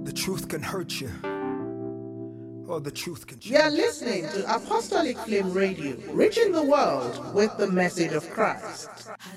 The truth can hurt you, or the truth can change. You're listening to Apostolic Flame Radio, reaching the world with the message of Christ.